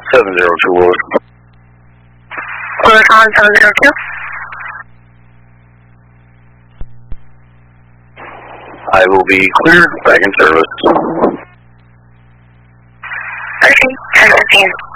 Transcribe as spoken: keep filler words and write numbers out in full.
seven zero two Willard. Willard calling seven zero two. I will be cleared, back in service. Okay, ten fifteen.